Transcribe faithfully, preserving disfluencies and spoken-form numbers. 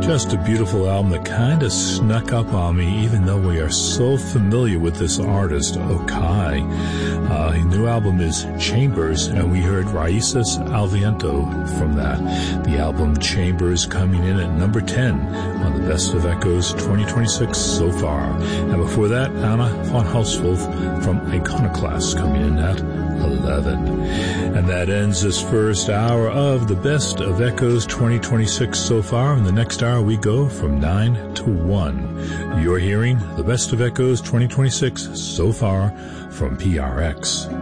Just a beautiful album that kind of snuck up on me, even though we are so familiar with this artist, Okai. Uh, his new album is Chambers, and we heard Raíces al Viento from that. The album Chambers coming in at number ten on the Best of Echoes twenty twenty-six so far. And before that, Anna von Hauswolf from Iconoclast coming in at eleven. And that ends this first hour of the Best of Echoes twenty twenty-six so far. In the next hour, we go from nine to one. You're hearing the Best of Echoes twenty twenty-six so far from P R X.